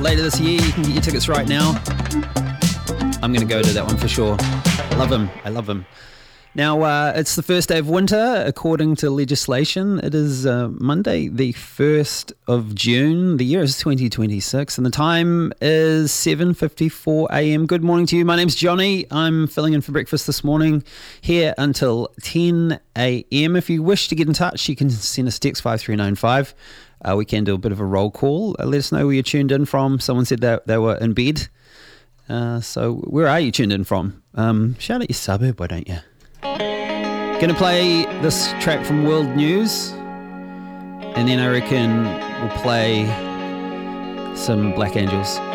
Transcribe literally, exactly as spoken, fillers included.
later this year. You can get your tickets right now. I'm going to go to that one for sure. I love him. I love him. Now, uh, it's the first day of winter, according to legislation. It is uh, Monday, the first of June. The year is twenty twenty-six, and the time is seven fifty-four a.m. Good morning to you. My name's Johnny. I'm filling in for breakfast this morning, here until ten a.m. If you wish to get in touch, you can send us text five three nine five. Uh, we can do a bit of a roll call. Uh, let us know where you're tuned in from. Someone said that they were in bed. Uh, so where are you tuned in from? Um, shout out your suburb, why don't you? Gonna play this track from World News, and then I reckon we'll play some Black Angels.